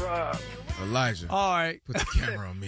Rob. Elijah. All right. Put the camera on me.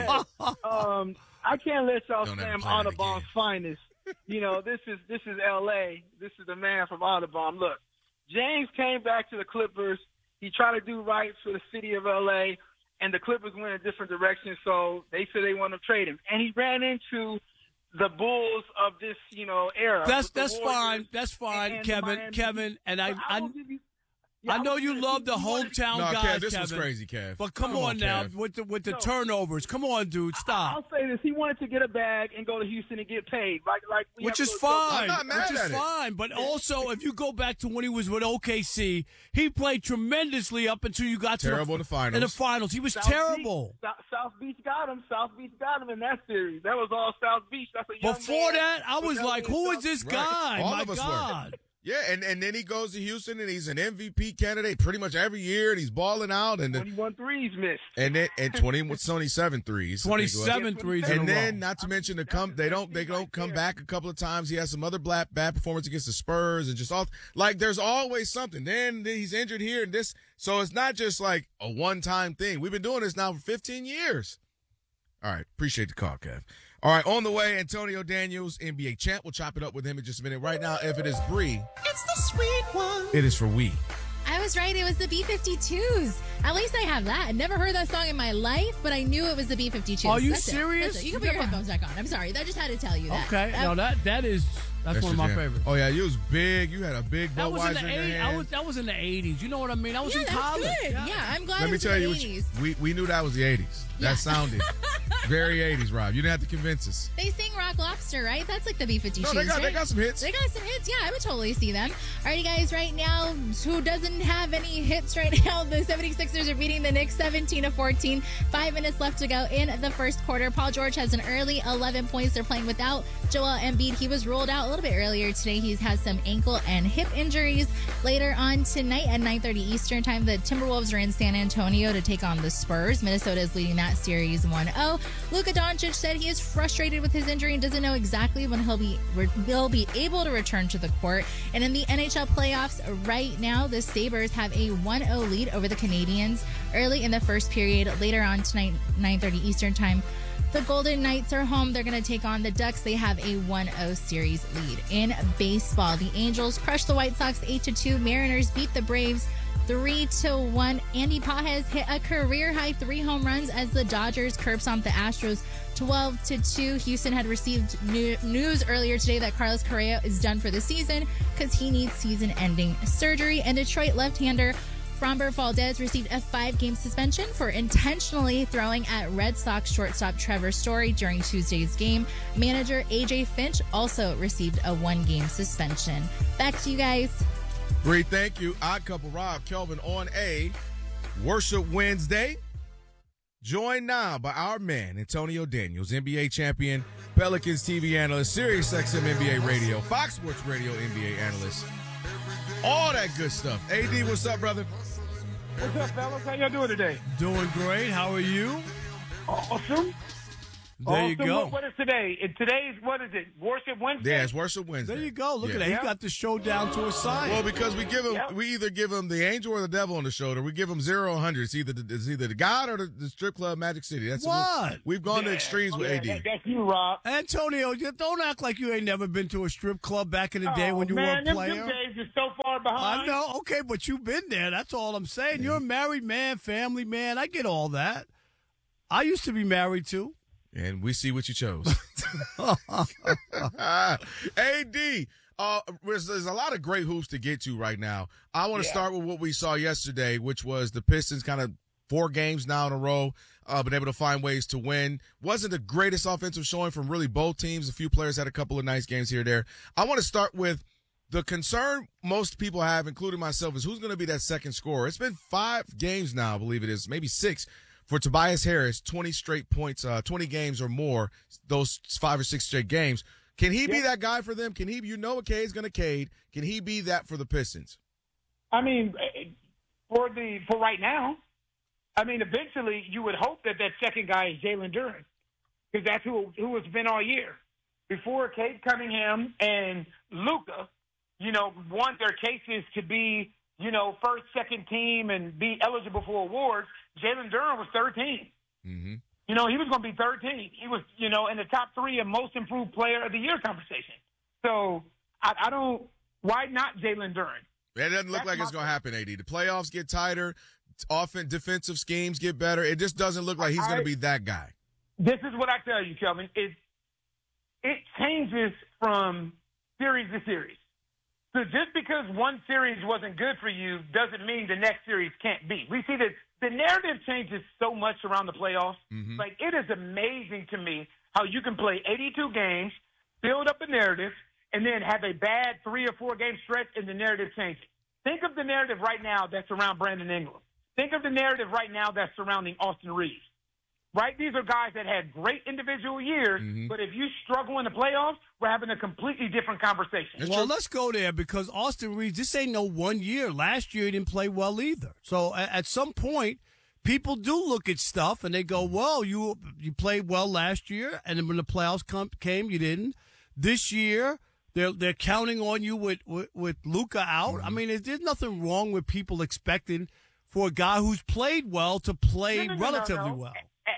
I can't let y'all Don't ever slam play that Audubon's again. finest. This is L.A. This is the man from Audubon. Look, James came back to the Clippers. He tried to do right for the city of L.A., and the Clippers went a different direction, so they said they want to trade him. And he ran into the Bulls of this, era. That's Warriors fine. That's fine, and Kevin. Miami. Kevin, and But I will give you- yeah, I know will you give love the he wanted- hometown No, guys, Kev, this was Kevin. crazy, Kev. But come on now Kev. with the No. turnovers. Come on, dude. Stop. I'll say this: he wanted to get a bag and go to Houston and get paid, like we Which have is a little joke. fine. I'm not mad Which is at it. fine. But also, if you go back to when he was with OKC, he played tremendously up until you got Terrible to in the finals. In the finals, he was South terrible. Beach, South Beach got him. South Beach got him in that series. That was all South Beach. That's a young Before man. that, I was But like, that who was is this Right. guy? All My of us were. God. Yeah, and then he goes to Houston, and he's an MVP candidate pretty much every year, and he's balling out. And then 21 threes missed. and 27 threes. 27 threes in And a then, row. not to mention they don't come back a couple of times. He has some other bad performance against the Spurs and just all like there's always something. Then he's injured here and this, so it's not just like a one-time thing. We've been doing this now for 15 years. All right, appreciate the call, Kev. All right, on the way, Antonio Daniels, NBA champ. We'll chop it up with him in just a minute. Right now, if it is Bree, It's the sweet one. it is for we. I was right. It was the B-52s. At least I have that. I never heard that song in my life, but I knew it was the B-52s. Are you That's it. serious? That's it. You can put your headphones back on. I'm sorry. I just had to tell you that. Okay. No, that's one of my favorites. Oh yeah, you was big. You had a big That was in Budweiser the in your 80s. hand. That was in the 80s. You know what I mean? I was Yeah, in that's college. good. Yeah, I'm glad Let it me was tell in you, the 80s. we knew that was the 80s. Yeah. That sounded very 80s, Rob. You didn't have to convince us. They sing Rock Lobster, right? That's like the B-52s, No, they right? got some hits. They got some hits. Yeah, I would totally see them. Alrighty, guys, right now, who doesn't have any hits right now? The 76ers are beating the Knicks 17-14. 5 minutes left to go in the first quarter. Paul George has an early 11 points. They're playing without Joel Embiid. He was ruled out a little bit earlier today. He has some ankle and hip injuries. Later on tonight at 9:30 Eastern time, the Timberwolves are in San Antonio to take on the Spurs. Minnesota is leading that series 1-0. Luka Doncic said he is frustrated with his injury and doesn't know exactly when he'll be able to return to the court. And in the NHL playoffs right now, the Sabres have a 1-0 lead over the Canadiens early in the first period. Later on tonight, 9:30 Eastern time, the Golden Knights are home. They're going to take on the Ducks. They have a 1-0 series lead. In baseball, the Angels crushed the White Sox 8-2. Mariners beat the Braves 3-1. Andy Pages hit a career-high 3 home runs as the Dodgers curb stomped the Astros 12-2. Houston had received news earlier today that Carlos Correa is done for the season because he needs season-ending surgery. And Detroit left-hander Framber Valdez received a 5-game suspension for intentionally throwing at Red Sox shortstop Trevor Story during Tuesday's game. Manager AJ Finch also received a 1-game suspension. Back to you guys. Bree, thank you. Odd Couple Rob Kelvin on a Worship Wednesday. Joined now by our man, Antonio Daniels, NBA champion, Pelicans TV analyst, Sirius XM NBA radio, Fox Sports Radio NBA analyst. All that good stuff. AD, what's up, brother? What's up, fellas? How y'all doing today? Doing great. How are you? Awesome. There you go. What is today? Today's, what is it? Worship Wednesday? Yeah, it's Worship Wednesday. There you go. Look Yeah. at that. He got the show down to a science. Well, because Yep. we either give him the angel or the devil on the shoulder. We give him 0 or 100. It's either the God or the strip club Magic City. That's What? We've gone to extremes with AD. That's you, Rob. Antonio, don't act like you ain't never been to a strip club back in the day when you were a them player. days are so far behind. I know. Okay, but you've been there. That's all I'm saying. You're a married man, family man. I get all that. I used to be married too. And we see what you chose. AD, there's a lot of great hoops to get to right now. I want to start with what we saw yesterday, which was the Pistons kind of 4 games now in a row, been able to find ways to win. Wasn't the greatest offensive showing from really both teams. A few players had a couple of nice games here or there. I want to start with the concern most people have, including myself, is who's going to be that second scorer. It's been 5 games now, I believe it is, maybe 6, for Tobias Harris, 20 straight points, 20 games or more, those 5 or 6 straight games. Can he be that guy for them? Can he, Cade's going to Cade. Can he be that for the Pistons? I mean, for right now, I mean, eventually you would hope that second guy is Jalen Duren, because that's who it's been all year. Before Cade Cunningham and Luka, want their cases to be first, second team and be eligible for awards, Jalen Duren was third team. Mm-hmm. He was going to be third team. He was, in the top 3 and most improved player of the year conversation. So I don't – why not Jalen Duren? It doesn't look like it's going to happen, AD. The playoffs get tighter. Often defensive schemes get better. It just doesn't look like he's going to be that guy. This is what I tell you, Kelvin. It changes from series to series. So just because one series wasn't good for you doesn't mean the next series can't be. We see that the narrative changes so much around the playoffs. Mm-hmm. Like, it is amazing to me how you can play 82 games, build up a narrative, and then have a bad 3 or 4 game stretch and the narrative changes. Think of the narrative right now that's around Brandon Ingram. Think of the narrative right now that's surrounding Austin Reeves. Right? These are guys that had great individual years, but if you struggle in the playoffs, we're having a completely different conversation. Well, let's go there because Austin Reeves, this ain't no 1 year. Last year he didn't play well either. So at some point, people do look at stuff and they go, well, you played well last year, and then when the playoffs came, you didn't. This year, they're counting on you with Luka out. I mean, there's nothing wrong with people expecting for a guy who's played well to play relatively well.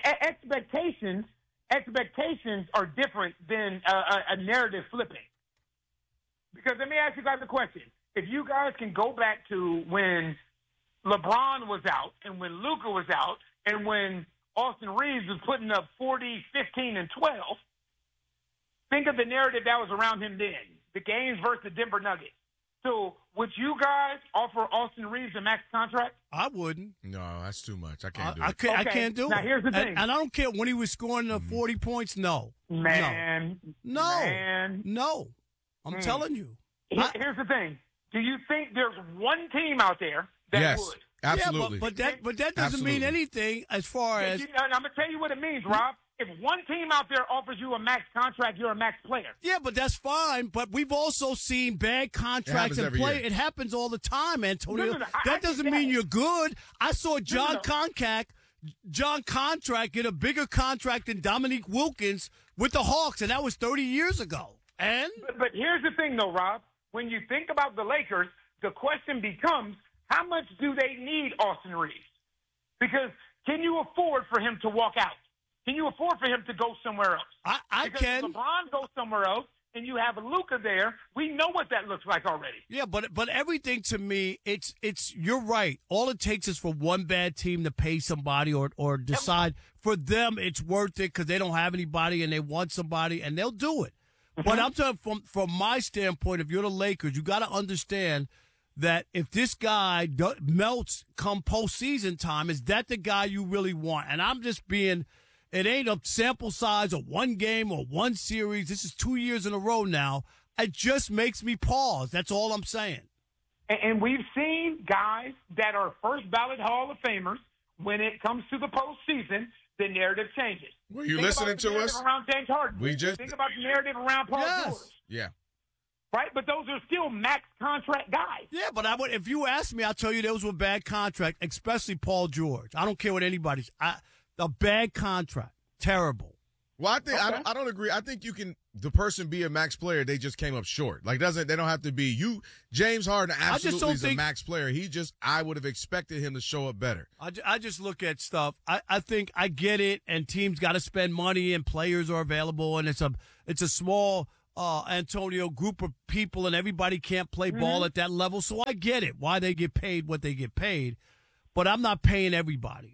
Expectations are different than a narrative flipping. Because let me ask you guys a question. If you guys can go back to when LeBron was out and when Luka was out and when Austin Reeves was putting up 40, 15, and 12, think of the narrative that was around him then. The games versus the Denver Nuggets. So would you guys offer Austin Reeves a max contract? I wouldn't. No, that's too much. I can't do it. I can't do it. Now, here's the thing. And I don't care when he was scoring the 40 points. No. Man. No. I'm telling you. Here's the thing. Do you think there's one team out there that would? Absolutely. Yeah, but that doesn't mean anything as far as – I'm going to tell you what it means, Rob. If one team out there offers you a max contract, you're a max player. Yeah, but that's fine. But we've also seen bad contracts and play. It happens all the time, Antonio. That doesn't mean you're good. I saw John Contract get a bigger contract than Dominique Wilkins with the Hawks, and that was 30 years ago. And but here's the thing, though, Rob. When you think about the Lakers, the question becomes, how much do they need Austin Reeves? Because can you afford for him to walk out? Can you afford for him to go somewhere else? I can. If LeBron goes somewhere else and you have Luka there, we know what that looks like already. Yeah, but everything to me, it's you're right. All it takes is for one bad team to pay somebody or decide for them it's worth it because they don't have anybody and they want somebody and they'll do it. But I'm telling you, from my standpoint, if you're the Lakers, you got to understand that if this guy melts come postseason time, is that the guy you really want? And I'm just being. It ain't a sample size of one game or one series. This is 2 years in a row now. It just makes me pause. That's all I'm saying. And we've seen guys that are first ballot Hall of Famers. When it comes to the postseason, the narrative changes. Were you listening to us? Around James Harden. Think about the narrative around Paul George. Yeah. Right, but those are still max contract guys. Yeah, but if you ask me, I'll tell you those were bad contracts, especially Paul George. I don't care what anybody's. A bad contract. Terrible. Well, I think I don't agree. I think the person be a max player, they just came up short. Like they don't have to be you. James Harden absolutely is a max player. I would have expected him to show up better. I just look at stuff. I think I get it, and teams got to spend money, and players are available, and it's a small Antonio group of people, and everybody can't play ball at that level. So I get it why they get paid what they get paid. But I'm not paying everybody.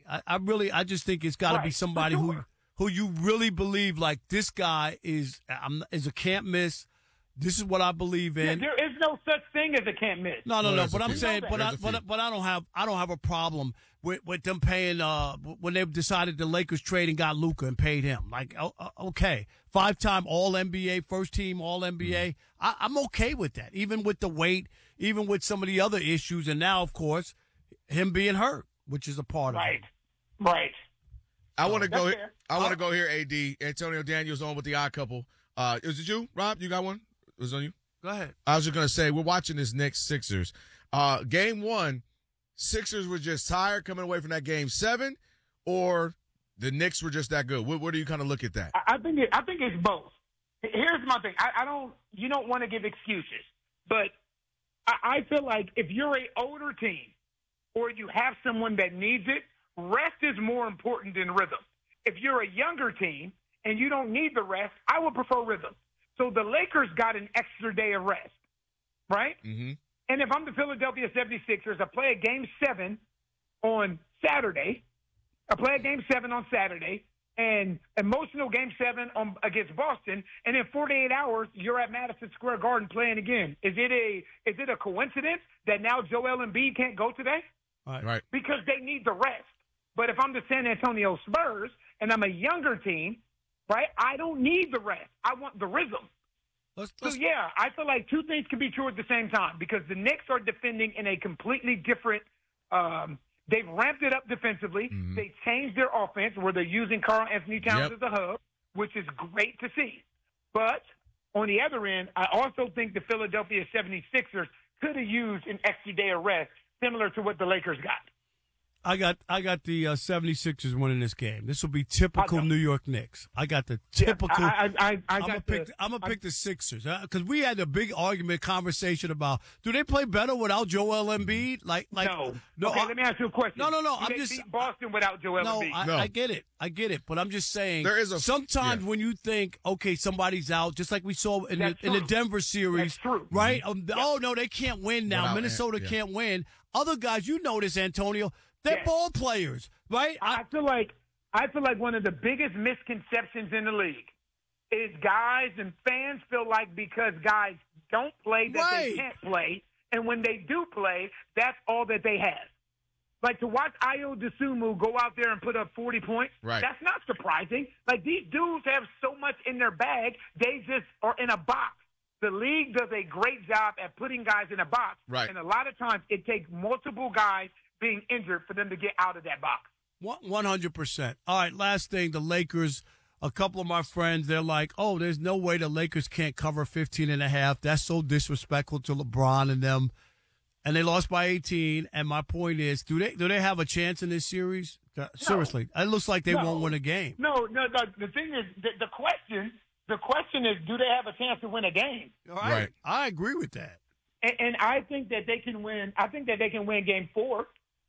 I just think it's got to be somebody who you really believe, like, this guy is a can't miss. This is what I believe in. Yeah, there is no such thing as a can't miss. No. But I'm saying, but I don't have a problem with them paying. When they decided the Lakers trade and got Luka and paid him, like, okay, 5-time All NBA, first team All NBA. I'm okay with that, even with the weight, even with some of the other issues, and now, of course, him being hurt, which is a part of it. Right. I want to go. I want to go here. AD Antonio Daniels on with the Odd Couple. Is it you, Rob? You got one? It was on you. Go ahead. I was just gonna say we're watching this Knicks Sixers. Game 1, Sixers were just tired coming away from that Game 7, or the Knicks were just that good. Where do you kind of look at that? I think it's both. Here's my thing. You don't want to give excuses, but I feel like if you're an older team or you have someone that needs it, rest is more important than rhythm. If you're a younger team and you don't need the rest, I would prefer rhythm. So the Lakers got an extra day of rest, right? Mm-hmm. And if I'm the Philadelphia 76ers, I play a Game 7 on Saturday. And emotional Game 7 against Boston, and in 48 hours, you're at Madison Square Garden playing again. Is it a coincidence that now Joel Embiid can't go today? Right. Because they need the rest. But if I'm the San Antonio Spurs and I'm a younger team, right, I don't need the rest. I want the rhythm. Yeah, I feel like two things can be true at the same time because the Knicks are defending in a completely different they've ramped it up defensively. Mm-hmm. They changed their offense where they're using Karl Anthony Towns as a hub, which is great to see. But on the other end, I also think the Philadelphia 76ers could have used an extra day of rest, similar to what the Lakers got. I got the 76ers winning this game. This will be typical New York Knicks. I got the typical. I'm gonna pick the Sixers because we had a big conversation about do they play better without Joel Embiid? No. Okay, let me ask you a question. No. I'm just beat Boston without Joel Embiid. I get it. But I'm just saying. Sometimes when you think okay somebody's out, just like we saw in the Denver series, that's true. Right? Oh no, they can't win now. Minnesota can't win. Other guys, you know this, Antonio. They're ball players, right? I feel like one of the biggest misconceptions in the league is guys and fans feel like because guys don't play that they can't play, and when they do play, that's all that they have. Like to watch Ayo Dosunmu go out there and put up 40 points, that's not surprising. Like these dudes have so much in their bag, they just are in a box. The league does a great job at putting guys in a box, and a lot of times it takes multiple guys being injured for them to get out of that box. 100%. All right, last thing, the Lakers, a couple of my friends, they're like, oh, there's no way the Lakers can't cover 15.5. That's so disrespectful to LeBron and them. And they lost by 18. And my point is, do they have a chance in this series? Seriously, it looks like they won't win a game. No. The thing is, the question is, do they have a chance to win a game? Right. I agree with that. And I think that they can win. I think that they can win Game 4.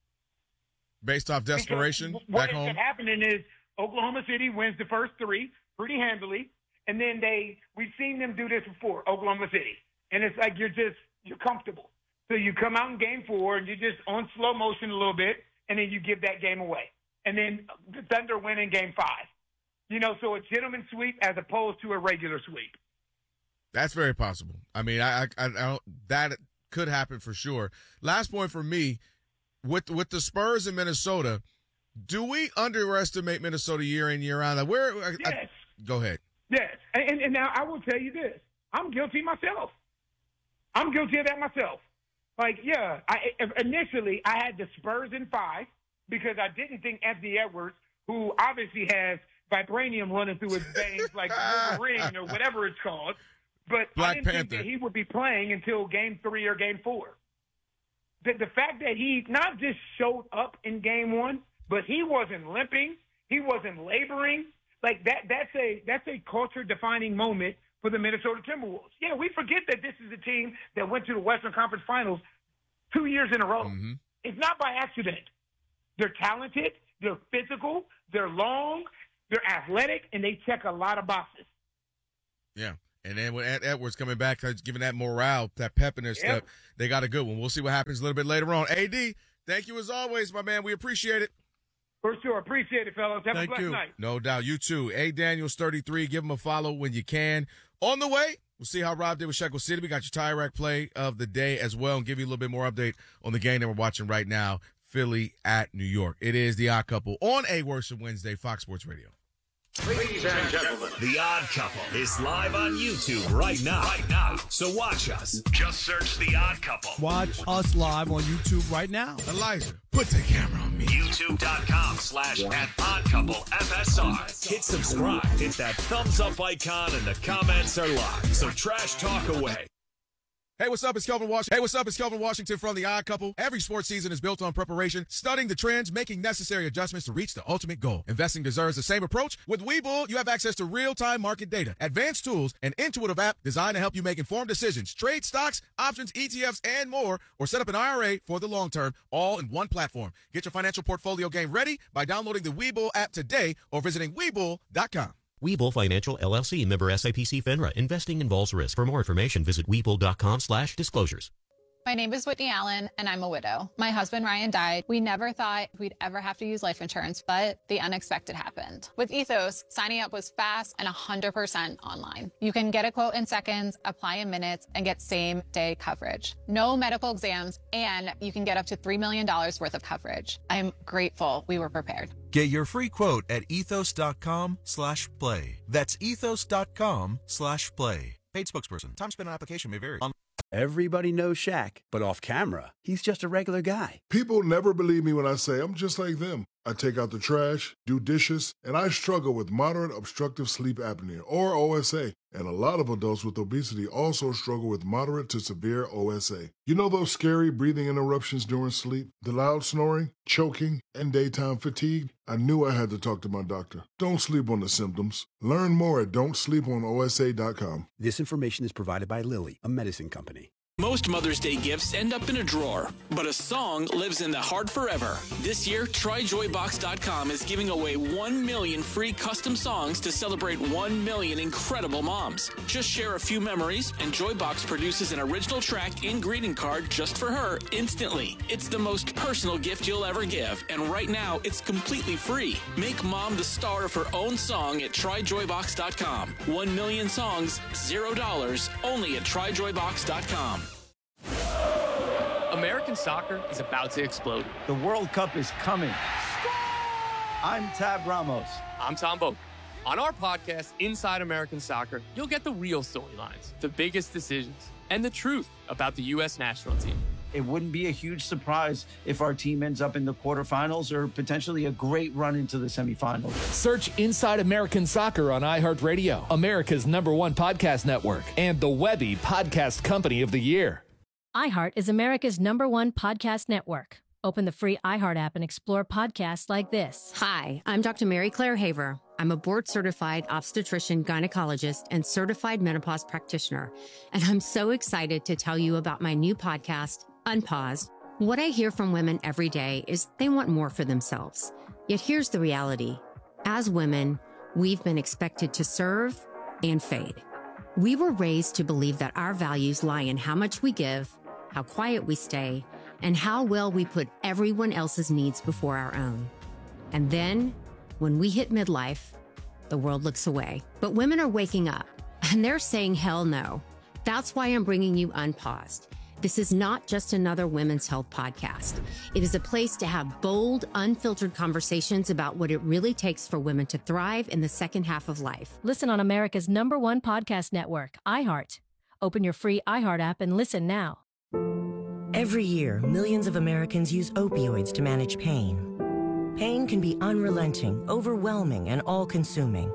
Based off desperation back home? What ends up happening is Oklahoma City wins the first 3 pretty handily, and then we've seen them do this before, Oklahoma City. And it's like you're comfortable. So you come out in Game 4, and you're just on slow motion a little bit, and then you give that game away. And then the Thunder win in Game 5. So a gentleman sweep as opposed to a regular sweep. That's very possible. I mean, I don't, that could happen for sure. Last point for me, with the Spurs in Minnesota, do we underestimate Minnesota year in, year out? Yes. Go ahead. Yes. And now I will tell you this. I'm guilty myself. I'm guilty of that myself. Initially I had the Spurs in 5 because I didn't think Anthony Edwards, who obviously has vibranium running through his veins like Wolverine or whatever it's called, but I didn't think that he would be playing until Game 3 or Game 4. The fact that he not just showed up in Game 1, but he wasn't limping, he wasn't laboring, that's a culture-defining moment for the Minnesota Timberwolves. Yeah, we forget that this is a team that went to the Western Conference Finals 2 years in a row. Mm-hmm. It's not by accident. They're talented, they're physical, they're long, they're athletic, and they check a lot of boxes. Yeah. And then with Edwards coming back, giving that morale, that pep in their step, they got a good one. We'll see what happens a little bit later on. AD, thank you as always, my man. We appreciate it. For sure. Appreciate it, fellas. Have a blessed night. No doubt. You too. A. Daniels 33. Give him a follow when you can. On the way, we'll see how Rob did with Shekel City. We got your tie rack play of the day as well and give you a little bit more update on the game that we're watching right now, Philly at New York. It is The Odd Couple on a Worship Wednesday, Fox Sports Radio. Ladies and gentlemen, The Odd Couple is live on YouTube right now. So watch us. Just search The Odd Couple. Watch us live on YouTube right now. Elijah, put the camera on me. YouTube.com/@OddCoupleFSR. Hit subscribe. Hit that thumbs up icon and the comments are live. So trash talk away. Hey, what's up? It's Kelvin Washington from The Odd Couple. Every sports season is built on preparation, studying the trends, making necessary adjustments to reach the ultimate goal. Investing deserves the same approach. With Webull, you have access to real-time market data, advanced tools, an intuitive app designed to help you make informed decisions, trade stocks, options, ETFs, and more, or set up an IRA for the long term, all in one platform. Get your financial portfolio game ready by downloading the Webull app today or visiting Webull.com. Webull Financial LLC, member SIPC FINRA. Investing involves risk. For more information, visit Webull.com/disclosures. My name is Whitney Allen, and I'm a widow. My husband, Ryan, died. We never thought we'd ever have to use life insurance, but the unexpected happened. With Ethos, signing up was fast and 100% online. You can get a quote in seconds, apply in minutes, and get same-day coverage. No medical exams, and you can get up to $3 million worth of coverage. I'm grateful we were prepared. Get your free quote at ethos.com/play. That's ethos.com/play. Paid spokesperson. Time spent on application may vary. Everybody knows Shaq, but off camera, he's just a regular guy. People never believe me when I say I'm just like them. I take out the trash, do dishes, and I struggle with moderate obstructive sleep apnea, or OSA. And a lot of adults with obesity also struggle with moderate to severe OSA. You know those scary breathing interruptions during sleep, the loud snoring, choking, and daytime fatigue? I knew I had to talk to my doctor. Don't sleep on the symptoms. Learn more at don'tsleeponosa.com. This information is provided by Lilly, a medicine company. Most Mother's Day gifts end up in a drawer, but a song lives in the heart forever. This year, TryJoyBox.com is giving away 1 million free custom songs to celebrate 1 million incredible moms. Just share a few memories, and Joybox produces an original track and greeting card just for her instantly. It's the most personal gift you'll ever give, and right now, it's completely free. Make mom the star of her own song at TryJoyBox.com. 1 million songs, $0, only at TryJoyBox.com. American soccer is about to explode. The World Cup is coming. I'm Tab Ramos. I'm Tom Boak. On our podcast, Inside American Soccer, you'll get the real storylines, the biggest decisions, and the truth about the U.S. national team. It wouldn't be a huge surprise if our team ends up in the quarterfinals or potentially a great run into the semifinals. Search Inside American Soccer on iHeartRadio, America's #1 podcast network, and the Webby Podcast Company of the Year. iHeart is America's #1 podcast network. Open the free iHeart app and explore podcasts like this. Hi, I'm Dr. Mary Claire Haver. I'm a board-certified obstetrician, gynecologist, and certified menopause practitioner. And I'm so excited to tell you about my new podcast, Unpaused. What I hear from women every day is they want more for themselves. Yet here's the reality. As women, we've been expected to serve and fade. We were raised to believe that our values lie in how much we give, how quiet we stay, and how well we put everyone else's needs before our own. And then, when we hit midlife, the world looks away. But women are waking up, and they're saying hell no. That's why I'm bringing you Unpaused. This is not just another women's health podcast. It is a place to have bold, unfiltered conversations about what it really takes for women to thrive in the second half of life. Listen on America's #1 podcast network, iHeart. Open your free iHeart app and listen now. Every year, millions of Americans use opioids to manage pain. Pain can be unrelenting, overwhelming, and all-consuming.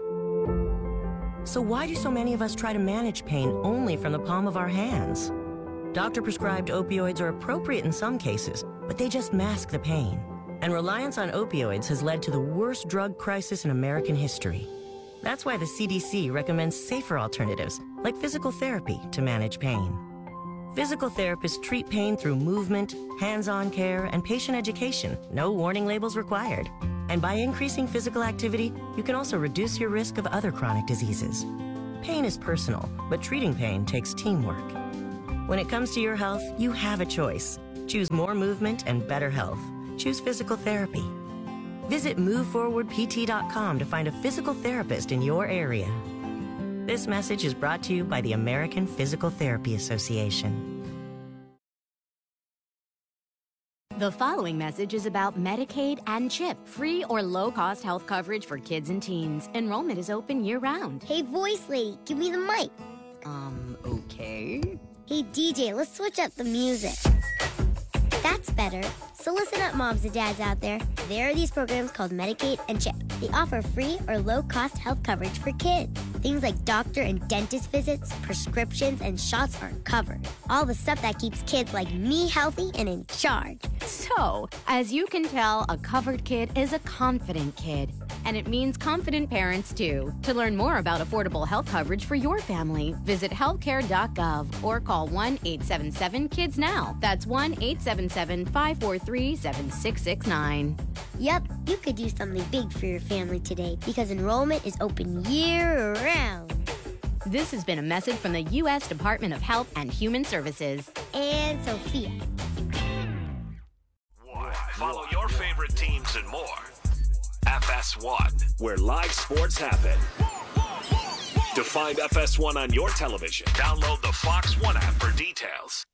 So why do so many of us try to manage pain only from the palm of our hands? Doctor-prescribed opioids are appropriate in some cases, but they just mask the pain. And reliance on opioids has led to the worst drug crisis in American history. That's why the CDC recommends safer alternatives, like physical therapy, to manage pain. Physical therapists treat pain through movement, hands-on care, and patient education. No warning labels required. And by increasing physical activity, you can also reduce your risk of other chronic diseases. Pain is personal, but treating pain takes teamwork. When it comes to your health, you have a choice. Choose more movement and better health. Choose physical therapy. Visit MoveForwardPT.com to find a physical therapist in your area. This message is brought to you by the American Physical Therapy Association. The following message is about Medicaid and CHIP, free or low-cost health coverage for kids and teens. Enrollment is open year-round. Hey, voice lady, give me the mic. Okay. Hey, DJ, let's switch up the music. That's better. So listen up, moms and dads out there. There are these programs called Medicaid and CHIP. They offer free or low-cost health coverage for kids. Things like doctor and dentist visits, prescriptions, and shots are covered. All the stuff that keeps kids like me healthy and in charge. So, as you can tell, a covered kid is a confident kid. And it means confident parents, too. To learn more about affordable health coverage for your family, visit healthcare.gov or call 1-877-KIDS-NOW. That's 1-877-543-7669. Yep, you could do something big for your family today because enrollment is open year-round. This has been a message from the U.S. Department of Health and Human Services. And Sophia. Follow your favorite teams and more. FS1, where live sports happen. To find FS1 on your television, download the Fox One app for details.